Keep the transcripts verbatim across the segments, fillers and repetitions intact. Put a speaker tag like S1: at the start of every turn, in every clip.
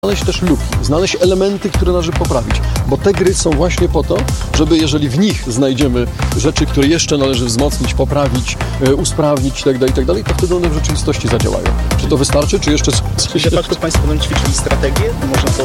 S1: znaleźć też luki, znaleźć elementy, które należy poprawić, bo te gry są właśnie po to, żeby jeżeli w nich znajdziemy rzeczy, które jeszcze należy wzmocnić, poprawić, e, usprawnić itd., itd., to wtedy one w rzeczywistości zadziałają. Czy to wystarczy, czy jeszcze...
S2: Czy de facto Państwo będą ćwiczyli strategię? Można to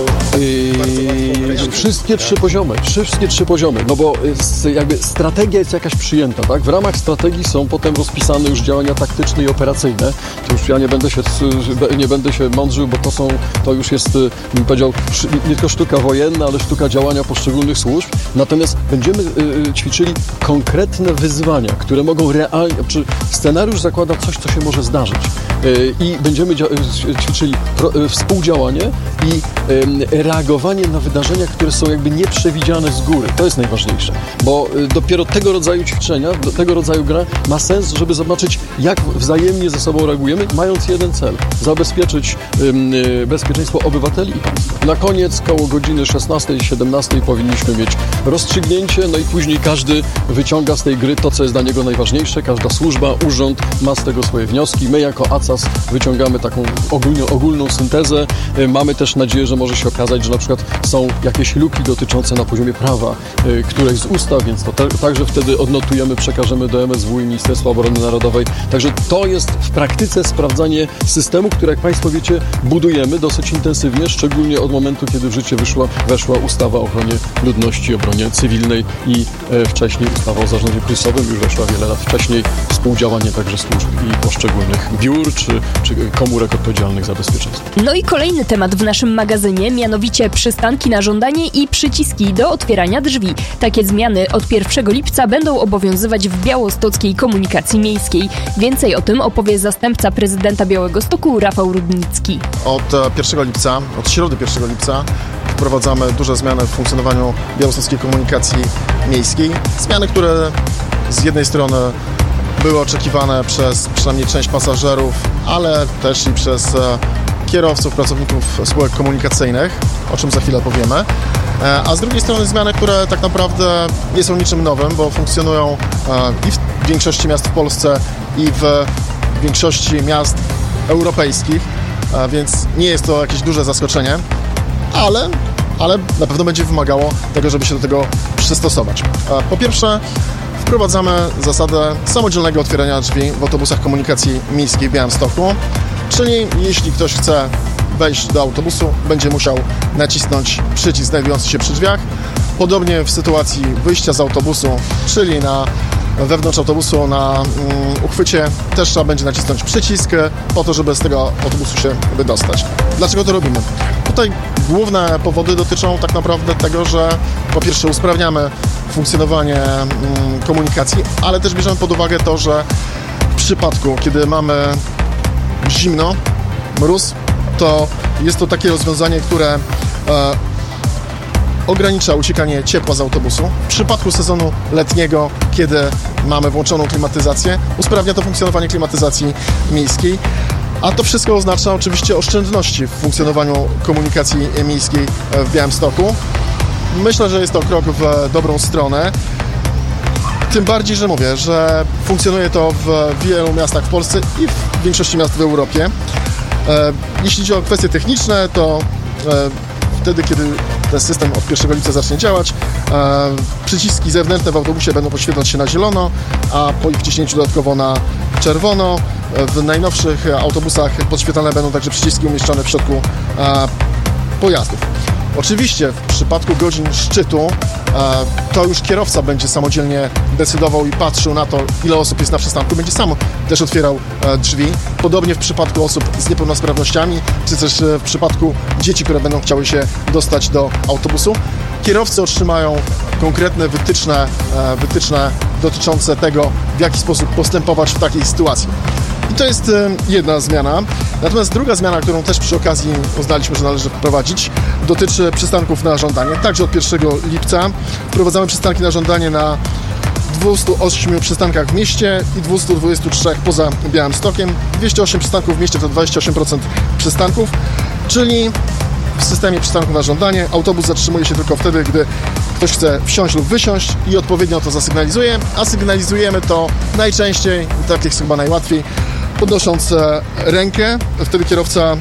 S1: Yy, wszystkie trzy poziomy, wszystkie trzy poziomy, no bo jakby strategia jest jakaś przyjęta, tak? W ramach strategii są potem rozpisane już działania taktyczne i operacyjne. To już ja nie będę się, nie będę się mądrzył, bo to są, to już jest, bym powiedział, nie tylko sztuka wojenna, ale sztuka działania poszczególnych służb. Natomiast będziemy yy, ćwiczyli konkretne wyzwania, które mogą realnie, czy scenariusz zakłada coś, co się może zdarzyć. Yy, I będziemy dzia- ćwiczyli pro, yy, współdziałanie i yy, reagowanie na wydarzenia, które są jakby nieprzewidziane z góry. To jest najważniejsze, bo yy, dopiero tego rodzaju ćwiczenia, do tego rodzaju gra ma sens, żeby zobaczyć, jak wzajemnie ze sobą reagujemy, mając jeden cel. Zabezpieczyć yy, bezpieczeństwo obywateli i państwa. Na koniec, koło godziny szesnastej siedemnastej powinniśmy mieć rozstrzygnięcie, no i później każdy wyciąga z tej gry to, co jest dla niego najważniejsze. Każda służba, urząd ma z tego swoje wnioski. My jako A C A S wyciągamy taką ogólną, ogólną syntezę. Mamy też nadzieję, że może się okazać, że na przykład są jakieś luki dotyczące na poziomie prawa którejś z ustaw, więc to te, także wtedy odnotujemy, przekażemy do M S W i Ministerstwa Obrony Narodowej. Także to jest w praktyce sprawdzanie systemu, który, jak Państwo wiecie, budujemy dosyć intensywnie, szczególnie od momentu, kiedy w życie wyszła, weszła ustawa o ochronie ludności, obronie cywilnej i e, wcześniej ustawa o zarządzie kryzysowym, już weszła wiele lat wcześniej, współdziałanie także służb i poszczególnych biur czy, czy komórek odpowiedzialnych za bezpieczeństwo.
S3: No i kolejny temat w naszym magazynie, mianowicie przystanki na żądanie i przyciski do otwierania drzwi. Takie zmiany od pierwszego lipca będą obowiązywać w białostockiej komunikacji miejskiej. Więcej o tym opowie zastępca prezydenta Białegostoku Rafał Rudnicki.
S4: Od pierwszego lipca, od środy pierwszego lipca wprowadzamy duże zmiany w funkcjonowaniu białostockiej komunikacji miejskiej. Zmiany, które z jednej strony były oczekiwane przez przynajmniej część pasażerów, ale też i przez kierowców, pracowników spółek komunikacyjnych, o czym za chwilę powiemy. A z drugiej strony zmiany, które tak naprawdę nie są niczym nowym, bo funkcjonują i w większości miast w Polsce, i w większości miast europejskich, więc nie jest to jakieś duże zaskoczenie, ale, ale na pewno będzie wymagało tego, żeby się do tego przystosować. Po pierwsze, wprowadzamy zasadę samodzielnego otwierania drzwi w autobusach komunikacji miejskiej w Białymstoku, czyli jeśli ktoś chce wejść do autobusu, będzie musiał nacisnąć przycisk znajdujący się przy drzwiach. Podobnie w sytuacji wyjścia z autobusu, czyli na wewnątrz autobusu na um, uchwycie, też trzeba będzie nacisnąć przycisk po to, żeby z tego autobusu się wydostać. Dlaczego to robimy? Tutaj główne powody dotyczą tak naprawdę tego, że po pierwsze usprawniamy funkcjonowanie um, komunikacji, ale też bierzemy pod uwagę to, że w przypadku, kiedy mamy zimno, mróz, to jest to takie rozwiązanie, które e, ogranicza uciekanie ciepła z autobusu. W przypadku sezonu letniego, kiedy mamy włączoną klimatyzację, usprawnia to funkcjonowanie klimatyzacji miejskiej, a to wszystko oznacza oczywiście oszczędności w funkcjonowaniu komunikacji miejskiej w Białymstoku. Myślę, że jest to krok w dobrą stronę. Tym bardziej, że mówię, że funkcjonuje to w wielu miastach w Polsce i w większości miast w Europie. Jeśli chodzi o kwestie techniczne, to wtedy, kiedy ten system od pierwszego lipca zacznie działać, przyciski zewnętrzne w autobusie będą podświetlać się na zielono, a po ich wciśnięciu dodatkowo na czerwono. W najnowszych autobusach podświetlane będą także przyciski umieszczone w środku pojazdów. Oczywiście w przypadku godzin szczytu to już kierowca będzie samodzielnie decydował i patrzył na to, ile osób jest na przystanku, będzie sam też otwierał drzwi. Podobnie w przypadku osób z niepełnosprawnościami, czy też w przypadku dzieci, które będą chciały się dostać do autobusu. Kierowcy otrzymają konkretne wytyczne, wytyczne dotyczące tego, w jaki sposób postępować w takiej sytuacji. I to jest jedna zmiana. Natomiast druga zmiana, którą też przy okazji uznaliśmy, że należy wprowadzić, dotyczy przystanków na żądanie. Także od pierwszego lipca wprowadzamy przystanki na żądanie na dwustu ośmiu przystankach w mieście i dwustu dwudziestu trzech poza Białymstokiem. dwieście osiem przystanków w mieście to dwadzieścia osiem procent przystanków, czyli w systemie przystanków na żądanie autobus zatrzymuje się tylko wtedy, gdy ktoś chce wsiąść lub wysiąść i odpowiednio to zasygnalizuje, a sygnalizujemy to najczęściej, tak jest chyba najłatwiej, podnosząc rękę. Wtedy kierowca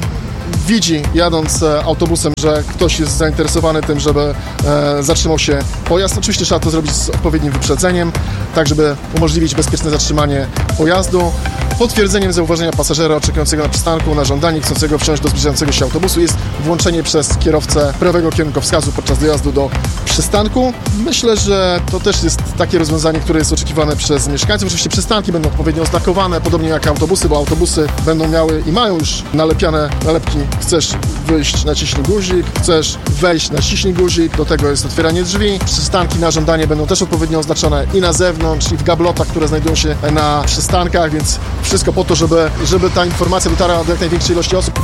S4: widzi jadąc autobusem, że ktoś jest zainteresowany tym, żeby e, zatrzymał się pojazd. Oczywiście trzeba to zrobić z odpowiednim wyprzedzeniem, tak żeby umożliwić bezpieczne zatrzymanie pojazdu. Potwierdzeniem zauważenia pasażera oczekującego na przystanku na żądanie chcącego wsiąść do zbliżającego się autobusu jest włączenie przez kierowcę prawego kierunkowskazu podczas dojazdu do przystanku. Myślę, że to też jest takie rozwiązanie, które jest oczekiwane przez mieszkańców. Oczywiście przystanki będą odpowiednio oznakowane, podobnie jak autobusy, bo autobusy będą miały i mają już nalepiane nalepki. Chcesz wyjść, naciśnij guzik, chcesz wejść, naciśnij guzik, do tego jest otwieranie drzwi. Przystanki na żądanie będą też odpowiednio oznaczone i na zewnątrz, i w gablotach, które znajdują się na przystankach, więc wszystko po to, żeby, żeby ta informacja dotarła do jak największej ilości osób.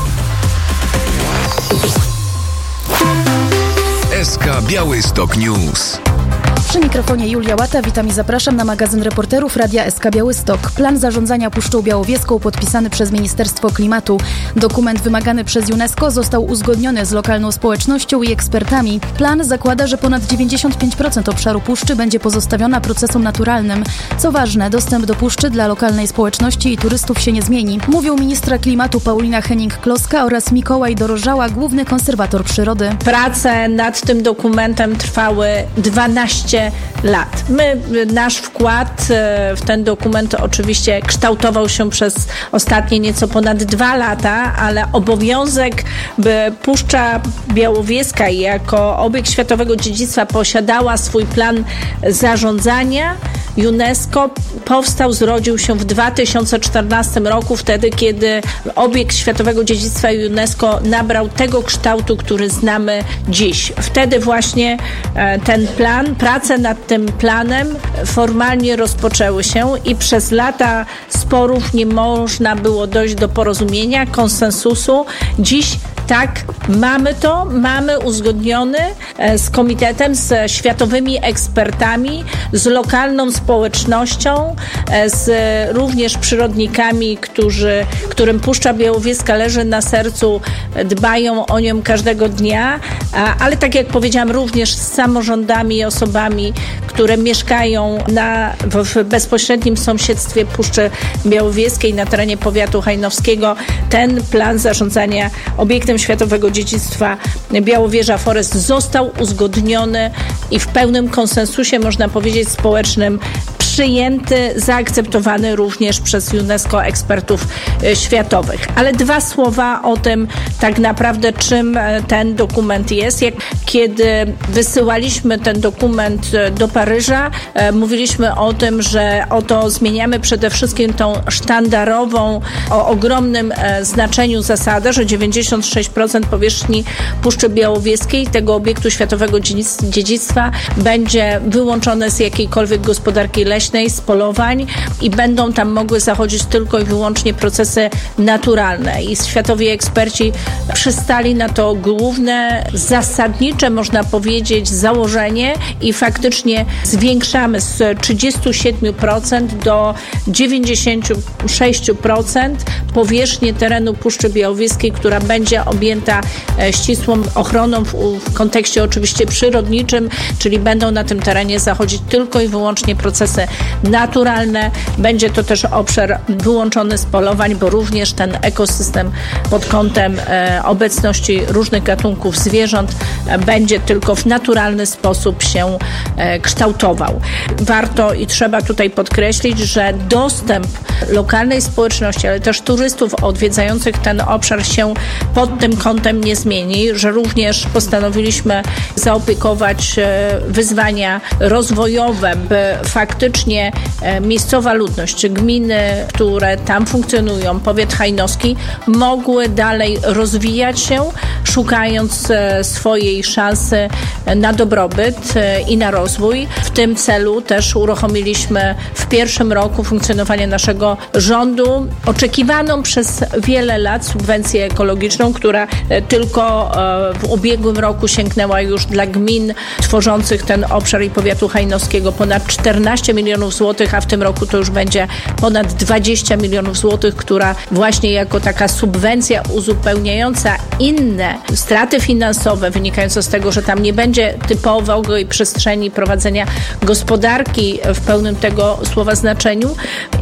S5: S K Białystok News.
S6: Przy mikrofonie Julia Łata, witam i zapraszam na magazyn reporterów Radia S K Białystok. Plan zarządzania Puszczą Białowieską podpisany przez Ministerstwo Klimatu. Dokument wymagany przez UNESCO został uzgodniony z lokalną społecznością i ekspertami. Plan zakłada, że ponad dziewięćdziesiąt pięć procent obszaru puszczy będzie pozostawiona procesom naturalnym. Co ważne, dostęp do puszczy dla lokalnej społeczności i turystów się nie zmieni. Mówią ministra klimatu Paulina Henning-Kloska oraz Mikołaj Dorożała, główny konserwator przyrody.
S7: Prace nad tym dokumentem trwały dwanaście lat. My, nasz wkład w ten dokument oczywiście kształtował się przez ostatnie nieco ponad dwa lata, ale obowiązek, by Puszcza Białowieska jako obiekt światowego dziedzictwa posiadała swój plan zarządzania UNESCO, powstał, zrodził się w dwa tysiące czternastym roku, wtedy kiedy obiekt światowego dziedzictwa UNESCO nabrał tego kształtu, który znamy dziś. Wtedy właśnie ten plan, prace nad tym planem formalnie rozpoczęły się i przez lata sporów nie można było dojść do porozumienia, konsensusu. Dziś tak, mamy to, mamy uzgodniony z komitetem, z światowymi ekspertami, z lokalną społecznością, z również przyrodnikami, którzy, którym Puszcza Białowieska leży na sercu, dbają o nią każdego dnia, ale tak jak powiedziałam, również z samorządami i osobami, które mieszkają na, w bezpośrednim sąsiedztwie Puszczy Białowieskiej na terenie powiatu hajnowskiego. Ten plan zarządzania obiektem światowego dziedzictwa Białowieża Forest został uzgodniony i w pełnym konsensusie, można powiedzieć, społecznym przyjęty, zaakceptowany również przez UNESCO ekspertów światowych. Ale dwa słowa o tym tak naprawdę, czym ten dokument jest. Jak, kiedy wysyłaliśmy ten dokument do Paryża, mówiliśmy o tym, że oto zmieniamy przede wszystkim tą sztandarową, o ogromnym znaczeniu zasadę, że dziewięćdziesiąt sześć procent powierzchni Puszczy Białowieskiej, tego obiektu światowego dziedzictwa, będzie wyłączone z jakiejkolwiek gospodarki leśnej, z polowań i będą tam mogły zachodzić tylko i wyłącznie procesy naturalne. I światowi eksperci przystali na to główne, zasadnicze, można powiedzieć, założenie i faktycznie zwiększamy z trzydziestu siedmiu procent do dziewięćdziesięciu sześciu procent powierzchnię terenu Puszczy Białowieskiej, która będzie objęta ścisłą ochroną w, w kontekście oczywiście przyrodniczym, czyli będą na tym terenie zachodzić tylko i wyłącznie procesy naturalne. Będzie to też obszar wyłączony z polowań, bo również ten ekosystem pod kątem e, obecności różnych gatunków zwierząt e, będzie tylko w naturalny sposób się e, kształtował. Warto i trzeba tutaj podkreślić, że dostęp lokalnej społeczności, ale też turystów odwiedzających ten obszar się pod tym kątem nie zmieni, że również postanowiliśmy zaopiekować e, wyzwania rozwojowe, by faktycznie miejscowa ludność, czy gminy, które tam funkcjonują, powiat hajnowski, mogły dalej rozwijać się, szukając swojej szansy na dobrobyt i na rozwój. W tym celu też uruchomiliśmy w pierwszym roku funkcjonowania naszego rządu oczekiwaną przez wiele lat subwencję ekologiczną, która tylko w ubiegłym roku sięgnęła już dla gmin tworzących ten obszar i powiatu hajnowskiego ponad czternaście milionów złotych, a w tym roku to już będzie ponad dwadzieścia milionów złotych, która właśnie jako taka subwencja uzupełniająca inne straty finansowe wynikające z tego, że tam nie będzie typowej przestrzeni prowadzenia gospodarki w pełnym tego słowa znaczeniu,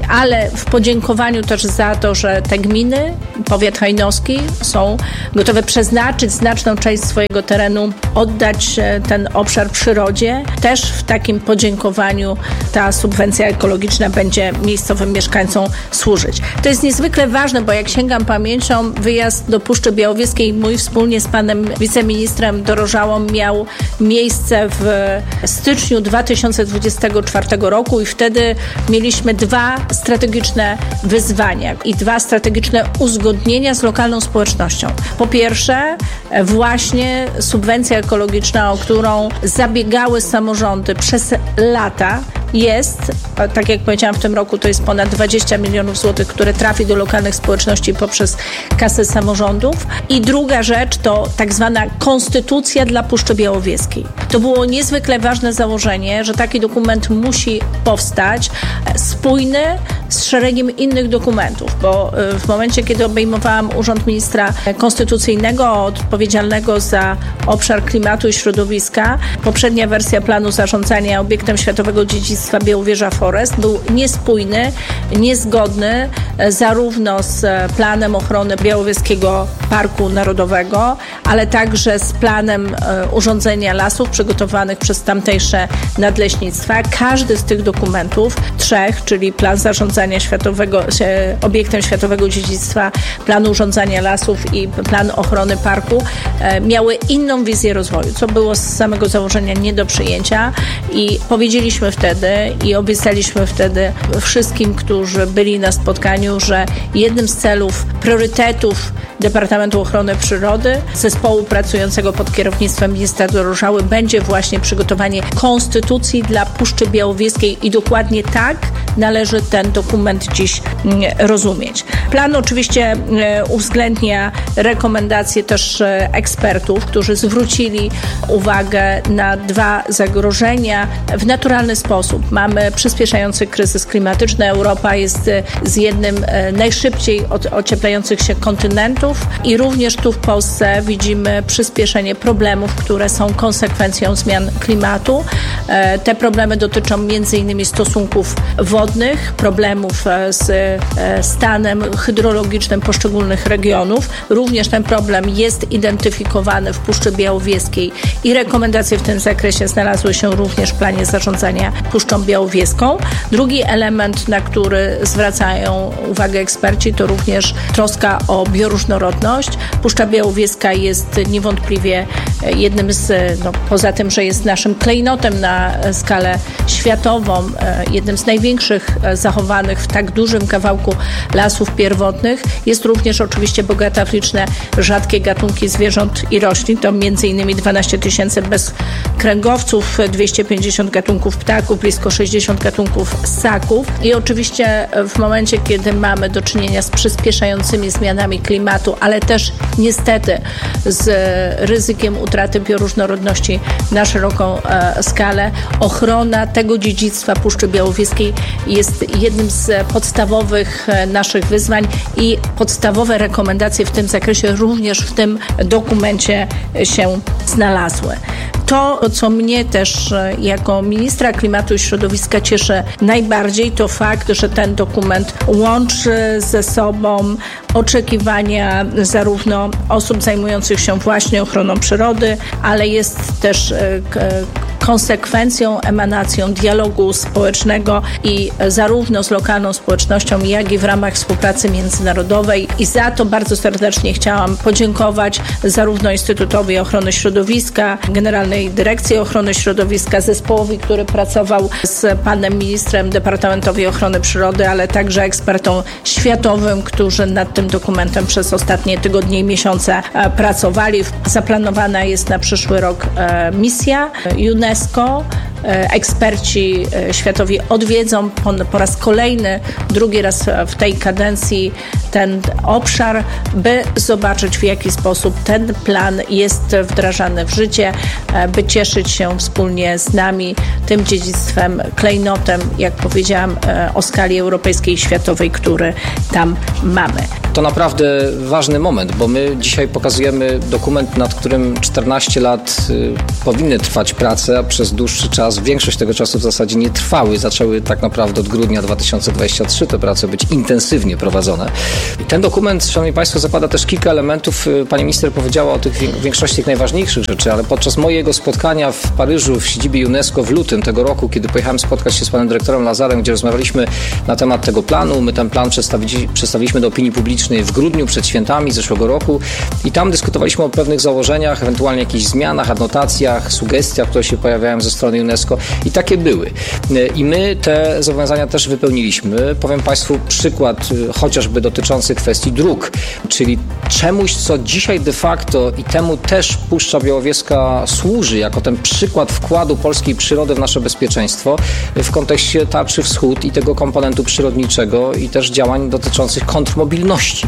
S7: ale w podziękowaniu też za to, że te gminy, powiat hajnowski są gotowe przeznaczyć znaczną część swojego terenu, oddać ten obszar przyrodzie. Też w takim podziękowaniu ta subwencja ekologiczna będzie miejscowym mieszkańcom służyć. To jest niezwykle ważne, bo jak sięgam pamięcią, wyjazd do Puszczy Białowieskiej mój wspólnie z panem wiceministrem Dorożałą miał miejsce w styczniu dwa tysiące dwudziestego czwartego roku i wtedy mieliśmy dwa strategiczne wyzwania i dwa strategiczne uzgodnienia z lokalną społecznością. Po pierwsze, właśnie subwencja ekologiczna, o którą zabiegały samorządy przez lata, jest, tak jak powiedziałam, w tym roku to jest ponad dwadzieścia milionów złotych, które trafi do lokalnych społeczności poprzez kasę samorządów. I druga rzecz to tak zwana konstytucja dla Puszczy Białowieskiej. To było niezwykle ważne założenie, że taki dokument musi powstać spójny z szeregiem innych dokumentów, bo w momencie, kiedy obejmowałam urząd ministra konstytucyjnego odpowiedzialnego za obszar klimatu i środowiska, poprzednia wersja planu zarządzania obiektem światowego dziedzictwa Białowieża Forest był niespójny, niezgodny zarówno z planem ochrony Białowieskiego Parku Narodowego, ale także z planem urządzenia lasów przygotowanych przez tamtejsze nadleśnictwa. Każdy z tych dokumentów, trzech, czyli plan zarządzania światowego, obiektem światowego dziedzictwa, plan urządzania lasów i plan ochrony parku, miały inną wizję rozwoju, co było z samego założenia nie do przyjęcia i powiedzieliśmy wtedy i obiecaliśmy wtedy wszystkim, którzy byli na spotkaniu, że jednym z celów, priorytetów Departamentu Ochrony Przyrody, zespołu pracującego pod kierownictwem ministra Dorożały będzie właśnie przygotowanie konstytucji dla Puszczy Białowieskiej i dokładnie tak należy ten dokument dziś rozumieć. Plan oczywiście uwzględnia rekomendacje też ekspertów, którzy zwrócili uwagę na dwa zagrożenia w naturalny sposób. Mamy przyspieszający kryzys klimatyczny. Europa jest z jednym najszybciej ocieplających się kontynentów i również tu w Polsce widzimy przyspieszenie problemów, które są konsekwencją zmian klimatu. Te problemy dotyczą między innymi stosunków wodnych, problemów z stanem hydrologicznym poszczególnych regionów. Również ten problem jest identyfikowany w Puszczy Białowieskiej i rekomendacje w tym zakresie znalazły się również w planie zarządzania Puszczą Białowieską. Drugi element, na który zwracają uwagę eksperci, to również troska o bioróżnorodność. Puszcza Białowieska jest niewątpliwie jednym z, no, poza tym, że jest naszym klejnotem na skalę światową, jednym z największych zachowanych w tak dużym kawałku lasów pierwotnych, jest również oczywiście bogata w liczne rzadkie gatunki zwierząt i roślin. To między innymi dwanaście tysięcy bezkręgowców, dwieście pięćdziesiąt gatunków ptaków, blisko sześćdziesiąt gatunków ssaków. I oczywiście w momencie, kiedy mamy do czynienia z przyspieszającymi zmianami klimatu, ale też niestety z ryzykiem utraty bioróżnorodności na szeroką e, skalę, ochrona tego dziedzictwa Puszczy Białowieskiej jest jednym z podstawowych e, naszych wyzwań i podstawowe rekomendacje w tym zakresie również w tym dokumencie się znalazły. To, co mnie też jako ministra klimatu i środowiska cieszy najbardziej, to fakt, że ten dokument łączy ze sobą oczekiwania zarówno osób zajmujących się właśnie ochroną przyrody, ale jest też konsekwencją, emanacją dialogu społecznego i zarówno z lokalną społecznością, jak i w ramach współpracy międzynarodowej. I za to bardzo serdecznie chciałam podziękować zarówno Instytutowi Ochrony Środowiska, Generalnej Dyrekcji Ochrony Środowiska, zespołowi, który pracował z panem ministrem, Departamentowi Ochrony Przyrody, ale także ekspertom światowym, którzy nad tym dokumentem przez ostatnie tygodnie i miesiące pracowali. Zaplanowana jest na przyszły rok misja UNESCO. Eksperci światowi odwiedzą po, po raz kolejny, drugi raz w tej kadencji ten obszar, by zobaczyć, w jaki sposób ten plan jest wdrażany w życie, by cieszyć się wspólnie z nami tym dziedzictwem, klejnotem, jak powiedziałam, o skali europejskiej i światowej, który tam mamy.
S8: To naprawdę ważny moment, bo my dzisiaj pokazujemy dokument, nad którym czternaście lat y, powinny trwać prace, a przez dłuższy czas czas, większość tego czasu w zasadzie nie trwały. Zaczęły tak naprawdę od grudnia dwa tysiące dwudziestego trzeciego te prace być intensywnie prowadzone. I ten dokument, szanowni państwo, zakłada też kilka elementów. Pani minister powiedziała o tych większości tych najważniejszych rzeczy, ale podczas mojego spotkania w Paryżu w siedzibie UNESCO w lutym tego roku, kiedy pojechałem spotkać się z panem dyrektorem Lazarem, gdzie rozmawialiśmy na temat tego planu, my ten plan przedstawili, przedstawiliśmy do opinii publicznej w grudniu przed świętami zeszłego roku i tam dyskutowaliśmy o pewnych założeniach, ewentualnie jakichś zmianach, adnotacjach, sugestiach, które się pojawiają ze strony UNESCO i takie były. I my te zobowiązania też wypełniliśmy. Powiem państwu przykład chociażby dotyczący kwestii dróg, czyli czemuś, co dzisiaj de facto i temu też Puszcza Białowieska służy jako ten przykład wkładu polskiej przyrody w nasze bezpieczeństwo w kontekście tarczy wschód i tego komponentu przyrodniczego i też działań dotyczących kontrmobilności,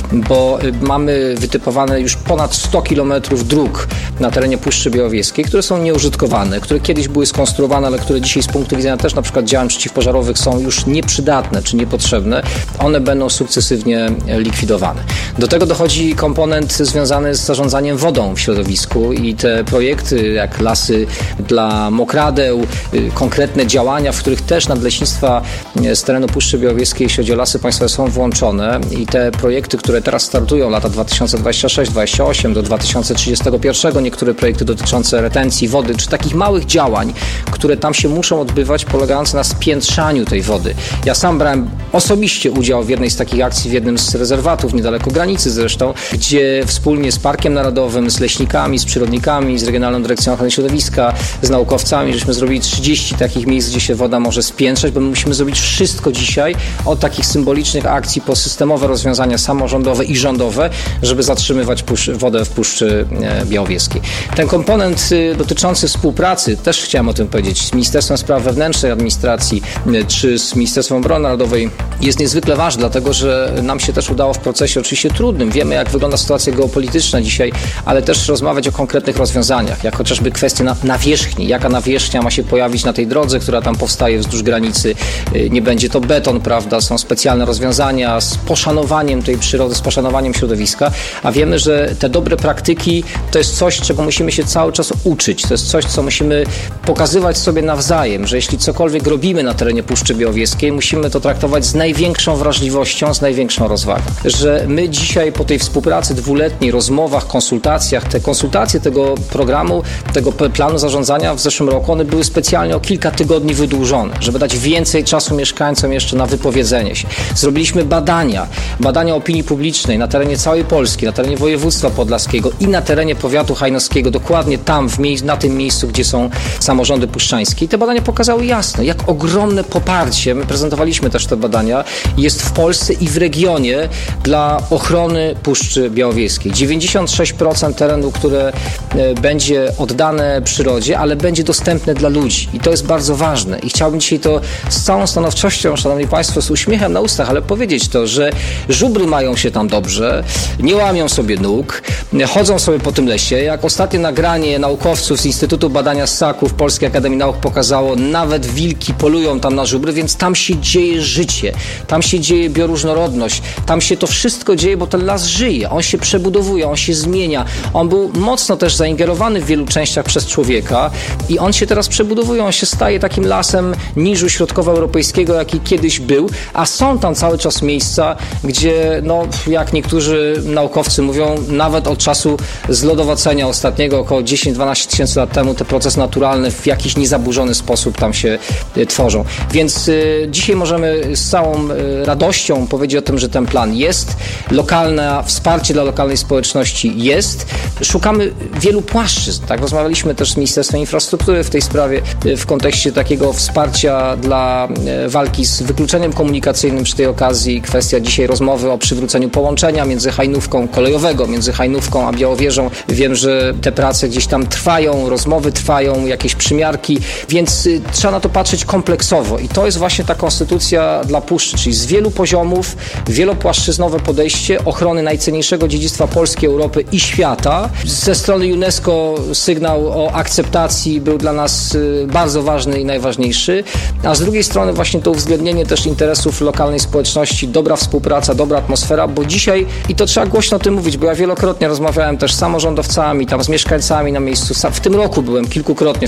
S8: bo mamy wytypowane już ponad sto kilometrów dróg na terenie Puszczy Białowieskiej, które są nieużytkowane, które kiedyś były skonstruowane, ale które dzisiaj z punktu widzenia też na przykład działań przeciwpożarowych są już nieprzydatne czy niepotrzebne. One będą sukcesywnie likwidowane. Do tego dochodzi komponent związany z zarządzaniem wodą w środowisku i te projekty jak lasy dla mokradeł, konkretne działania, w których też nadleśnictwa z terenu Puszczy Białowieskiej, jeśli chodzi o lasy państwowe, są włączone i te projekty, które teraz startują, lata dwa tysiące dwudziesty szósty dwudziesty ósmy do dwa tysiące trzydziestego pierwszego, niektóre projekty dotyczące retencji wody, czy takich małych działań, które tam się muszą odbywać, polegające na spiętrzaniu tej wody. Ja sam brałem osobiście udział w jednej z takich akcji, w jednym z rezerwatów, niedaleko granicy zresztą, gdzie wspólnie z Parkiem Narodowym, z leśnikami, z przyrodnikami, z Regionalną Dyrekcją Ochrony Środowiska, z naukowcami, żeśmy zrobili trzydzieści takich miejsc, gdzie się woda może spiętrzać, bo my musimy zrobić wszystko dzisiaj od takich symbolicznych akcji po systemowe rozwiązania samorządowe i rządowe, żeby zatrzymywać pusz- wodę w Puszczy Białowieskiej. Ten komponent dotyczący współpracy, też chciałem o tym powiedzieć, z Ministerstwem Spraw Wewnętrznych, Administracji czy z Ministerstwem Obrony Narodowej jest niezwykle ważny, dlatego że nam się też udało w procesie oczywiście trudnym. Wiemy, jak wygląda sytuacja geopolityczna dzisiaj, ale też rozmawiać o konkretnych rozwiązaniach, jak chociażby kwestie na, nawierzchni. Jaka nawierzchnia ma się pojawić na tej drodze, która tam powstaje wzdłuż granicy. Nie będzie to beton, prawda? Są specjalne rozwiązania z poszanowaniem tej przyrody, z poszanowaniem środowiska, a wiemy, że te dobre praktyki to jest coś, czego musimy się cały czas uczyć. To jest coś, co musimy pokazywać sobie nawzajem, że jeśli cokolwiek robimy na terenie Puszczy Białowieskiej, musimy to traktować z największą wrażliwością, z największą rozwagą. Że my dzisiaj po tej współpracy dwuletniej, rozmowach, konsultacjach, te konsultacje tego programu, tego planu zarządzania w zeszłym roku, one były specjalnie o kilka tygodni wydłużone, żeby dać więcej czasu mieszkańcom jeszcze na wypowiedzenie się. Zrobiliśmy badania, badania opinii publicznej na terenie całej Polski, na terenie województwa podlaskiego i na terenie powiatu hajnowskiego, dokładnie tam, w mie- na tym miejscu, gdzie są samorządy puszczańskie. I te badania pokazały jasno, jak ogromne poparcie, my prezentowaliśmy też te badania, jest w Polsce i w regionie dla ochrony Puszczy Białowieskiej. dziewięćdziesiąt sześć procent terenu, które będzie oddane przyrodzie, ale będzie dostępne dla ludzi. I to jest bardzo ważne. I chciałbym dzisiaj to z całą stanowczością, szanowni państwo, z uśmiechem na ustach, ale powiedzieć to, że żubry mają się tam dobrze, nie łamią sobie nóg, chodzą sobie po tym lesie. Jak ostatnie nagranie naukowców z Instytutu Badania Ssaków Polskiej Akademii Nauk pokazało, nawet wilki polują tam na żubry, więc tam się dzieje życie, tam się dzieje bioróżnorodność, tam się to wszystko dzieje, bo ten las żyje, on się przebudowuje, on się zmienia. On był mocno też zaingerowany w wielu częściach przez człowieka i on się teraz przebudowuje, on się staje takim lasem niżu środkowoeuropejskiego, jaki kiedyś był, a są tam cały czas miejsca, gdzie, no, jak niektórzy naukowcy mówią, nawet od czasu zlodowacenia ostatniego, około dziesięć do dwunastu tysięcy lat temu, te procesy naturalne w jakiś niezaburzony sposób tam się y, tworzą. Więc y, dzisiaj możemy z całą y, radością powiedzieć o tym, że ten plan jest, lokalne wsparcie dla lokalnej społeczności jest. Szukamy wielu płaszczyzn, tak? Rozmawialiśmy też z Ministerstwem Infrastruktury w tej sprawie, y, w kontekście takiego wsparcia dla y, walki z wykluczeniem komunikacyjnym przy tej okazji. Kwestia dzisiaj rozmowy o przywróceniu połączenia między Hajnówką kolejowego, między Hajnówką a Białowieżą. Wiem, że te prace gdzieś tam trwają, rozmowy trwają, jakieś przymiarki, więc y, trzeba na to patrzeć kompleksowo i to jest właśnie ta konstytucja dla Puszczy, czyli z wielu poziomów, wielopłaszczyznowe podejście ochrony najcenniejszego dziedzictwa Polski, Europy i świata. Ze strony UNESCO sygnał o akceptacji był dla nas y, bardzo ważny i najważniejszy, a z drugiej strony właśnie to uwzględnienie też interesów lokalnej społeczności, dobra współpraca, dobra atmosfera, bo dzisiaj, i to trzeba głośno o tym mówić, bo ja wielokrotnie rozmawiałem też z samorządowcami, tam z mieszkańcami na miejscu, w tym roku byłem kilkukrotnie w Puszczy Białowieskiej,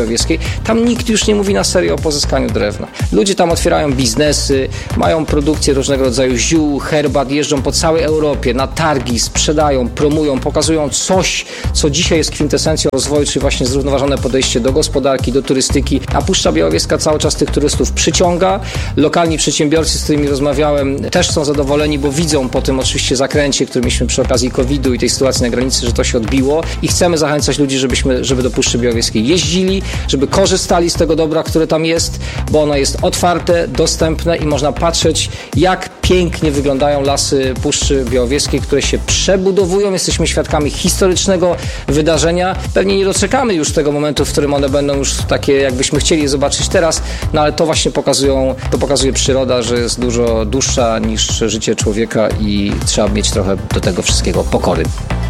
S8: Białowieskiej, tam nikt już nie mówi na serio o pozyskaniu drewna. Ludzie tam otwierają biznesy, mają produkcję różnego rodzaju ziół, herbat, jeżdżą po całej Europie na targi, sprzedają, promują, pokazują coś, co dzisiaj jest kwintesencją rozwoju, czyli właśnie zrównoważone podejście do gospodarki, do turystyki, a Puszcza Białowieska cały czas tych turystów przyciąga. Lokalni przedsiębiorcy, z którymi rozmawiałem, też są zadowoleni, bo widzą po tym oczywiście zakręcie, który mieliśmy przy okazji kowida i tej sytuacji na granicy, że to się odbiło i chcemy zachęcać ludzi, żebyśmy, żeby do Puszczy Białowieskiej jeździli, żeby korzystali z tego dobra, które tam jest, bo ono jest otwarte, dostępne i można patrzeć, jak pięknie wyglądają lasy Puszczy Białowieskiej, które się przebudowują. Jesteśmy świadkami historycznego wydarzenia. Pewnie nie doczekamy już tego momentu, w którym one będą już takie, jakbyśmy chcieli je zobaczyć teraz, no ale to właśnie pokazują, to pokazuje przyroda, że jest dużo dłuższa niż życie człowieka i trzeba mieć trochę do tego wszystkiego pokory.